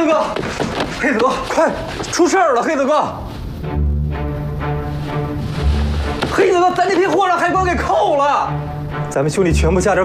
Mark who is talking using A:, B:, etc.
A: 子哥，黑子哥，快，出事了！黑子哥，黑子哥，咱那批货让海关给扣了，咱们兄弟全部驾照